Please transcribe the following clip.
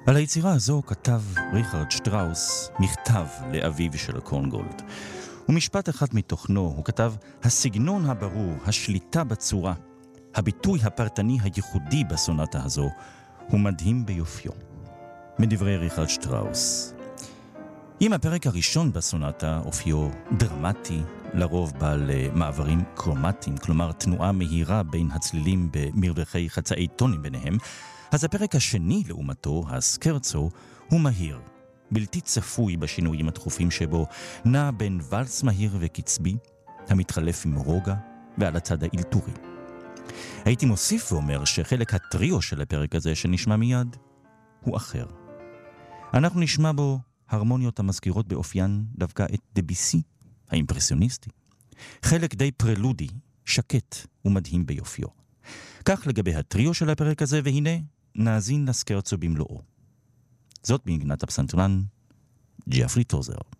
על היצירה הזו כתב ריכרד שטראוס מכתב לאביו של קורנגולד. ומשפט אחד מתוכנו הוא כתב: הסגנון הברור, השליטה בצורה, הביטוי הפרטני הייחודי בסונטה הזו הוא מדהים ביופיו. מדברי ריכרד שטראוס: אם הפרק הראשון בסונטה אופיו דרמטי, לרוב בעל מעברים קרומטיים, כלומר תנועה מהירה בין הצלילים במרווחי חצאי טונים ביניהם, אז הפרק השני לעומתו, הסקרצו, הוא מהיר, בלתי צפוי בשינויים התכופים שבו, נע בין ולס מהיר וקצבי, המתחלף עם רוגע ועל הצד האילתורי. הייתי מוסיף ואומר שחלק הטריו של הפרק הזה שנשמע מיד הוא אחר. אנחנו נשמע בו הרמוניות המזכירות באופיין דווקא את דביסי, האימפרסיוניסטי. חלק די פרלודי, שקט ומדהים ביופיו. כך לגבי הטריו של הפרק הזה, והנה נאזין לסקרצו במלואו. זאת מנגנת הפסנתרן ג'פרי טוזר.